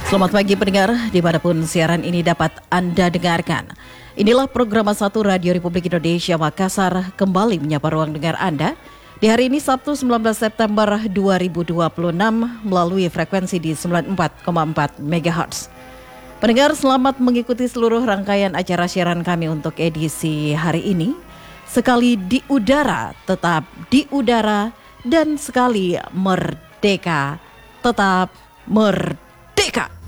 Selamat pagi pendengar, dimanapun siaran ini dapat Anda dengarkan. Inilah program 1 Radio Republik Indonesia Makassar kembali menyapa ruang dengar Anda di hari ini Sabtu 19 September 2026 melalui frekuensi di 94,4 MHz. Pendengar, selamat mengikuti seluruh rangkaian acara siaran kami untuk edisi hari ini. Sekali di udara, tetap di udara, dan sekali merdeka, tetap merdeka.